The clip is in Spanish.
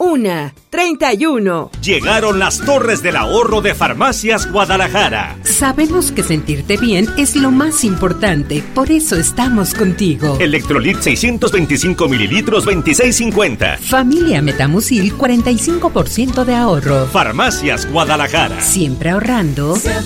31. Llegaron las torres del ahorro de Farmacias Guadalajara. Sabemos que sentirte bien es lo más importante, por eso estamos contigo. Electrolit 625 mililitros, 26.50. Familia Metamucil, 45% de ahorro. Farmacias Guadalajara. Siempre ahorrando.